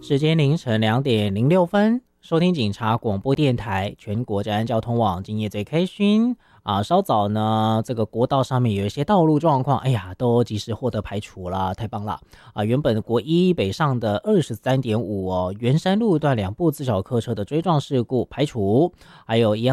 时间凌晨2:06，收听警察广播电台全国治安交通网，今夜最开心啊！稍早呢，这个国道上面有一些道路状况，哎呀，都及时获得排除了，太棒了啊！原本国一北上的23.5哦，圆山路段2部自小客车的追撞事故排除，还有一样。